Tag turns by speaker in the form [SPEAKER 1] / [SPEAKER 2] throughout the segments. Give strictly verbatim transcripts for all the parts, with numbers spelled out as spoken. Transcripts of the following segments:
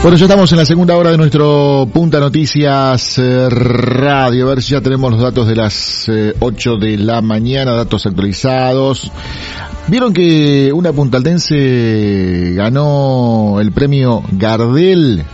[SPEAKER 1] Bueno, ya estamos en la segunda hora de nuestro Punta Noticias eh, Radio. A ver si ya tenemos los datos de las eh, ocho de la mañana, datos actualizados. Vieron que una puntaltense ganó el premio Gardel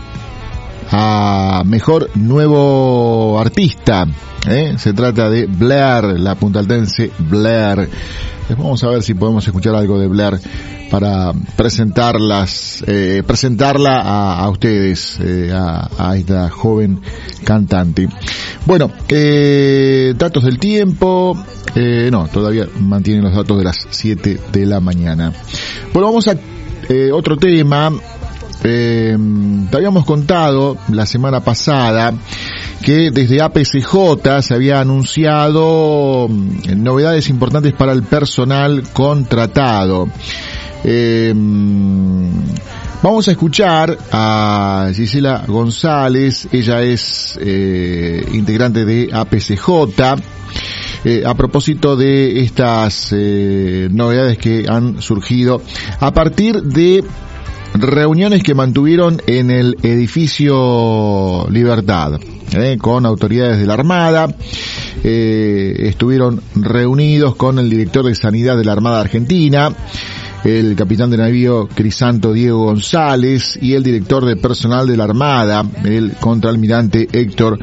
[SPEAKER 1] a mejor nuevo artista. ¿eh? Se trata de Blair, la puntaltense Blair. Vamos a ver si podemos escuchar algo de Blair para presentarlas, eh, presentarla a, a ustedes, eh, a, a esta joven cantante. Bueno, eh, datos del tiempo, eh, no, todavía mantienen los datos de las siete de la mañana. Bueno, vamos a eh, otro tema. Eh, te habíamos contado la semana pasada que desde A P C J se había anunciado novedades importantes para el personal contratado. Eh, vamos a escuchar a Gisela González, ella es eh, integrante de A P C J, eh, a propósito de estas eh, novedades que han surgido a partir de reuniones que mantuvieron en el edificio Libertad, eh, con autoridades de la Armada. Eh, estuvieron reunidos con el director de Sanidad de la Armada Argentina, el capitán de navío Crisanto Diego González y el director de personal de la Armada, el contraalmirante Héctor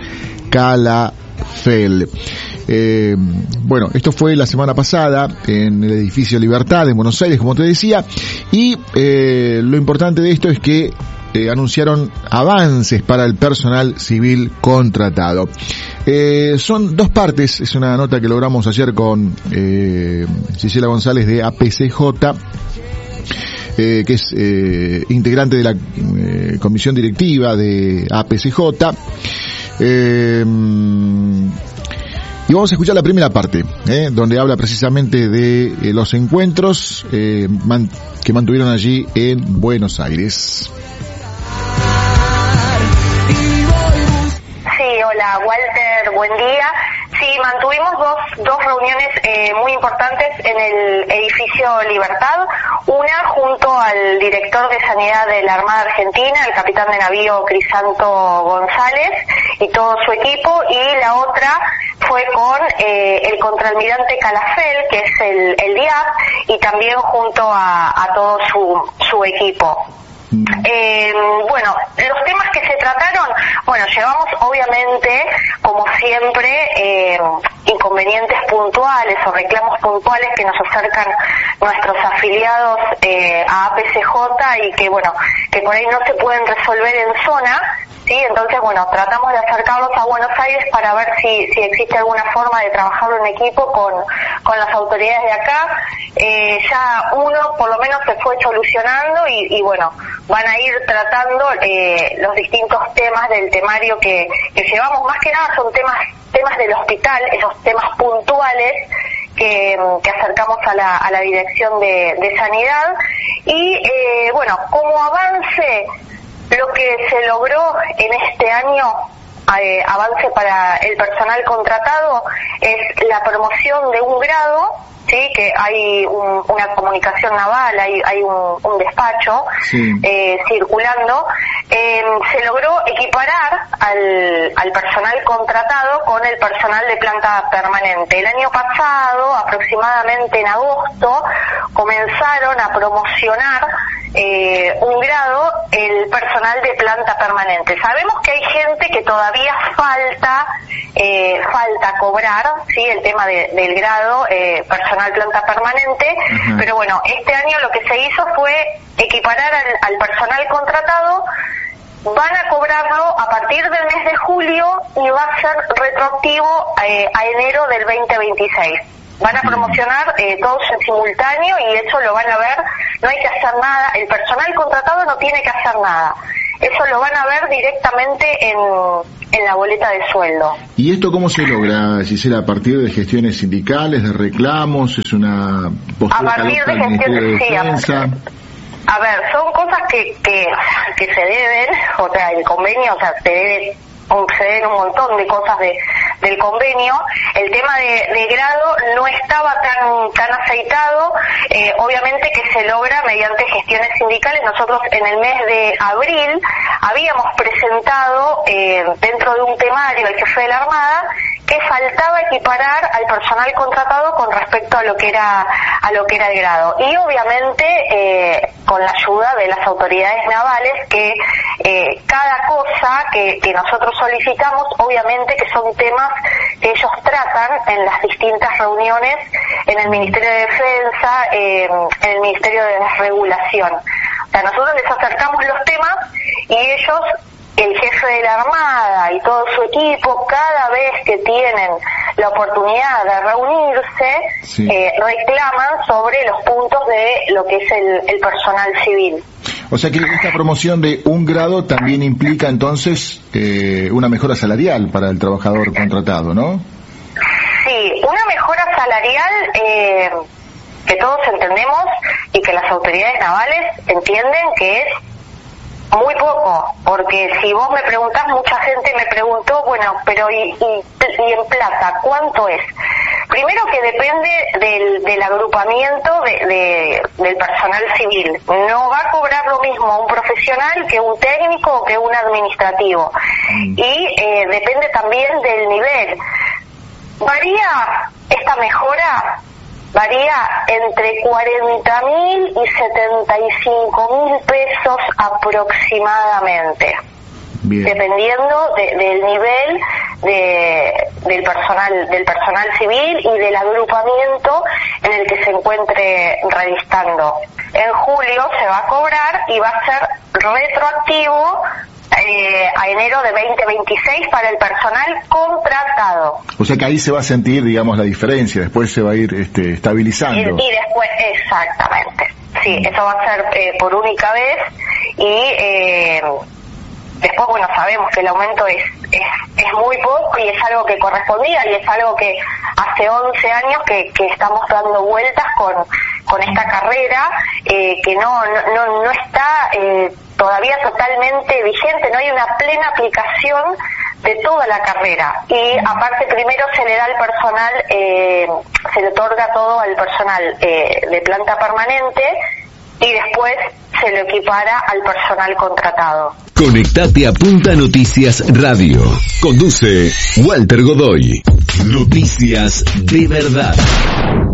[SPEAKER 1] Calafel. Eh, bueno, esto fue la semana pasada en el edificio Libertad en Buenos Aires, como te decía, y eh, lo importante de esto es que eh, anunciaron avances para el personal civil contratado. Eh, son dos partes, es una nota que logramos ayer con eh, Gisela González de A P C J, eh, que es eh, integrante de la eh, comisión directiva de A P C J. Eh, Y vamos a escuchar la primera parte, eh, donde habla precisamente de eh, los encuentros eh, man, que mantuvieron allí en Buenos Aires.
[SPEAKER 2] Sí, hola Walter, buen día. Sí, mantuvimos dos, dos reuniones eh, muy importantes en el edificio Libertad. Una junto al director de Sanidad de la Armada Argentina, el capitán de navío Crisanto González y todo su equipo, y la otra fue con eh, el contraalmirante Calafel, que es el, el D I A P, y también junto a, a todo su, su equipo. Eh, bueno, los temas que se trataron, bueno, llevamos obviamente, como siempre, eh, inconvenientes puntuales o reclamos puntuales que nos acercan nuestros afiliados eh, a A P C J y que, bueno, que por ahí no se pueden resolver en zona, ¿sí? Entonces, bueno, tratamos de acercarlos a Buenos Aires para ver si, si existe alguna forma de trabajarlo en equipo con, con las autoridades de acá. Eh, ya uno, por lo menos, se fue solucionando y, y bueno, van a ir tratando eh, los distintos temas del temario que, que llevamos. Más que nada son temas temas del hospital, esos temas puntuales que, que acercamos a la, a la dirección de, de sanidad. Y eh, bueno, como avance, lo que se logró en este año, eh, avance para el personal contratado, es la promoción de un grado, sí, que hay un, una comunicación naval, hay, hay un, un despacho sí. eh, circulando. Eh, se logró equiparar al, al personal contratado con el personal de planta permanente. El año pasado, aproximadamente en agosto, comenzaron a promocionar eh, un grado el personal de planta permanente. Sabemos que hay gente que todavía falta eh, falta cobrar, sí, el tema de, del grado eh, personal planta permanente, uh-huh. Pero bueno, este año lo que se hizo fue equiparar al, al personal contratado. Van a cobrarlo a partir del mes de julio y va a ser retroactivo eh, a enero del veinte veintiséis. Van a promocionar eh, todos en simultáneo y eso lo van a ver, no hay que hacer nada, el personal contratado no tiene que hacer nada, eso lo van a ver directamente en, en la boleta de sueldo.
[SPEAKER 1] ¿Y esto cómo se logra, Gisela? ¿A partir de gestiones sindicales, de reclamos? ¿Es una postura
[SPEAKER 2] a partir de gestiones, sí, a, a ver, son cosas que, que, que se deben, o sea, el convenio, o sea, se debe se deben un montón de cosas de del convenio. El tema de, de grado no estaba tan tan aceitado, eh, obviamente que se logra mediante gestiones sindicales. Nosotros en el mes de abril habíamos presentado eh, dentro de un temario el jefe de la Armada que faltaba equiparar al personal contratado con respecto a lo que era a lo que era el grado, y obviamente eh, con la ayuda de las autoridades navales, que eh, cada cosa que, que nosotros solicitamos, obviamente que son temas que ellos tratan en las distintas reuniones en el Ministerio de Defensa, eh, en el Ministerio de Desregulación. O sea, nosotros les acercamos los temas y ellos, el jefe de la Armada y todo su equipo, cada vez que tienen la oportunidad de reunirse, sí. eh, reclaman sobre los puntos de lo que es el, el personal civil.
[SPEAKER 1] O sea que esta promoción de un grado también implica entonces eh, una mejora salarial para el trabajador contratado, ¿no?
[SPEAKER 2] Sí, una mejora salarial eh, que todos entendemos y que las autoridades navales entienden que es muy poco, porque si vos me preguntás, mucha gente me preguntó, bueno, pero y, y, y en plata, ¿cuánto es? Primero que depende del, del agrupamiento de, de, del personal civil. No va a cobrar lo mismo un profesional que un técnico o que un administrativo. Y eh, depende también del nivel. Varía esta mejora, varía entre cuarenta mil y setenta y cinco mil pesos aproximadamente. Bien. Dependiendo de, del nivel de, del personal del personal civil y del agrupamiento en el que se encuentre revistando. En julio se va a cobrar y va a ser retroactivo eh, a enero de veinte veintiséis para el personal contratado.
[SPEAKER 1] O sea que ahí se va a sentir, digamos, la diferencia, después se va a ir este, estabilizando.
[SPEAKER 2] Y, y después, exactamente, sí, eso va a ser eh, por única vez y eh, después, bueno, sabemos que el aumento es, es es muy poco y es algo que correspondía y es algo que hace once años que, que estamos dando vueltas con con esta carrera eh, que no no no está eh, todavía totalmente vigente, no hay una plena aplicación de toda la carrera y aparte primero se le da al personal, eh, se le otorga todo al personal eh, de planta permanente y después se lo equipara al personal contratado.
[SPEAKER 3] Conectate a Punta Noticias Radio. Conduce Walter Godoy. Noticias de verdad.